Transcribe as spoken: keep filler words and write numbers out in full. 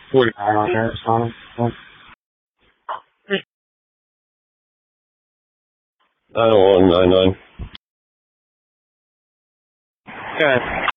forty-nine on there, Sonic. nine one nine nine. Good.